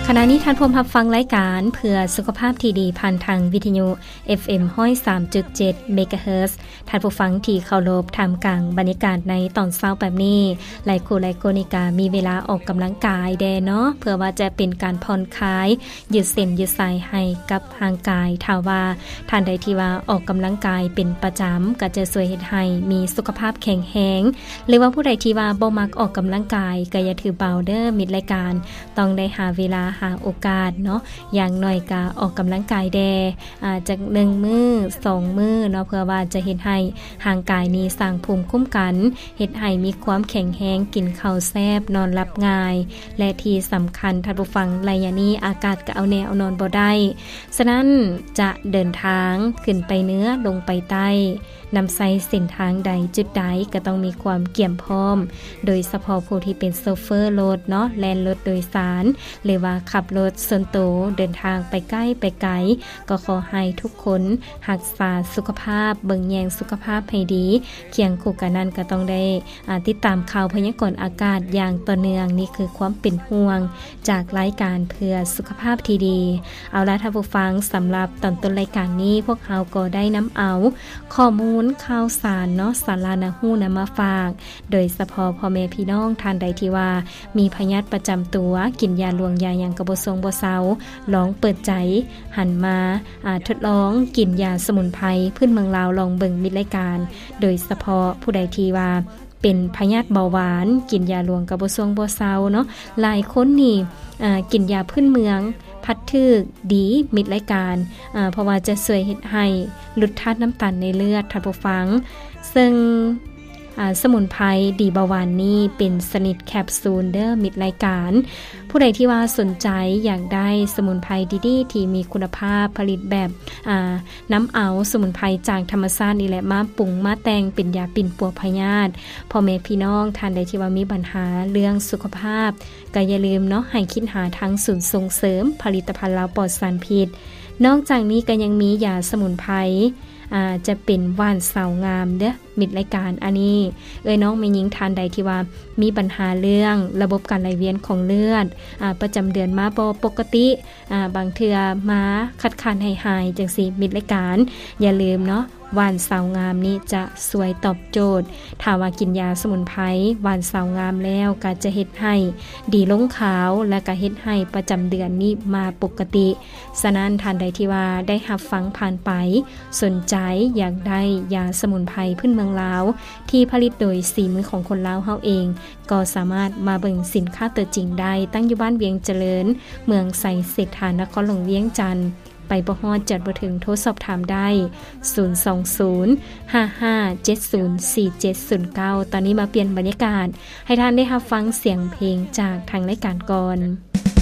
ขณะนี้ท่านผู้รับฟังรายการเพื่อสุขภาพที่ดีผ่านทางวิทยุ FM 103.7 เมกะเฮิรตซ์ท่านผู้ฟังที่เคารพท่ามกลางบรรยากาศในตอนเช้าแบบนี้หลายคู่หลายคนกามีเวลาออกกำลังกายแดเนาะเพื่อว่าจะเป็นการผ่อนคลายยืดเส้นยืดสายให้กับร่างกายถ้าว่าท่านใดที่ว่าออกกำลังกายเป็นประจำก็จะช่วยเฮ็ดให้มีสุขภาพแข็งแรงหรือว่าผู้ใดที่ว่าบ่มักออกกำลังกายก็อย่าถือเบาเด้อมิดรายการต้องได้หาเวลาหาโอกาสเนาะอย่างน้อยก็ออกกำลังกายแดจาก1มื้อ2มื้อเนาะเพื่อว่าจะเฮ็ดให้ร่างกายนี้สร้างภูมิคุ้มกันเฮ็ดให้มีความแข็งแรงกินข้าวแซ่บนอนหลับง่ายและที่สำคัญท่านผู้ฟังระยะนี้อากาศก็เอาแนเอานอนบ่ได้ฉะนั้นจะเดินทางขึ้นไปเหนือลงไปใต้นำใส่เส้นทางใดจุดใดก็ต้องมีความเกี่ยมพร้อมโดยเฉพาะผู้ที่เป็นโชเฟอร์รถเนาะแล่นรถโดยสารหรือว่าขับรถส่วนตัวเดินทางไปใกล้ไปไกลก็ขอให้ทุกคนรักษาสุขภาพเบิ่งแยงสุขภาพให้ดีเคียงคู่กันนั้นก็ต้องได้ติดตามข่าวพยากรณ์อากาศอย่างต่อเนื่องนี่คือความเป็นห่วงจากรายการเพื่อสุขภาพที่ดีเอาล่ะท่านผู้ฟังสำหรับตอนต้นรายการนี้พวกเราก็ได้นำเอาข้อมูลข่าวสารเนาะสารานาฮู้นำมาฝากโดยเฉพาะพ่อแม่พี่น้องท่านใดที่ว่ามีพยาธิประจำตัวกินยาลวงยาอย่างกระบ่ทรงบ่เซาลองเปิดใจหันมาทดลองกินยาสมุนไพรพื้นเมืองลาวลองเบิ่งมิตรรายการโดยเฉพาะผู้ใดที่ว่าเป็นพยาธิเบาหวานกินยาลวงกระบ่ทรงบ่เซาเนาะหลายคนนี่กินยาพื้นเมืองพัดทึกดีมิตรรายการเพราะว่าจะช่วยเฮ็ดให้ลดธาตุน้ำตาลในเลือดท่านผู้ฟังซึ่งสมุนไพรดีเบาหวานนี้เป็นสนิทแคปซูลเด้อมิตรรายการผู้ใดที่ว่าสนใจอยากได้สมุนไพรดีๆที่มีคุณภาพผลิตแบบน้ำเอาสมุนไพรจากธรรมชาตินี่แหละมาปรุงมาแต่งเป็นยาปิ่นปัวพยาธิพ่อแม่พี่น้องท่านใดที่ว่ามีปัญหาเรื่องสุขภาพก็อย่าลืมเนาะให้คิดหาทางศูนย์ส่งเสริมผลิตภัณฑ์ลาวปลอดสารพิษนอกจากนี้ก็ยังมียาสมุนไพรจะเป็นว่านสาวงามเด้อมิดรายการอันนี้น้องแม่หญิงทานใดที่ว่ามีปัญหาเรื่องระบบการไหลเวียนของเลือดประจำเดือนมาบ่ปกติบางเทื่อมาคัดค้านให้หายจังซี่มิดรายการอย่าลืมเนาะว่านสาวงามนี้จะสวยตอบโจทย์ถ้าว่ากินยาสมุนไพรว่านสาวงามแล้วก็จะเฮ็ดให้ดีลงขาวและก็เฮ็ดให้ประจำเดือนนี้มาปกติฉะนั้นท่านใดที่ว่าได้รับฟังผ่านไปสนใจอยากได้ยาสมุนไพรพื้นเมืองลาวที่ผลิตโดยสีมือของคนลาวเฮาเองก็สามารถมาเบิ่งสินค้าตัวจริงได้ตั้งอยู่บ้านเวียงเจริญเมืองไสเศรษฐานครหลวงเวียงจันทน์ไปบ่ฮอดจัดบ่ถึงโทรสอบถามได้02055704709ตอนนี้มาเปลี่ยนบรรยากาศให้ท่านได้รับฟังเสียงเพลงจากทางรายการก่อน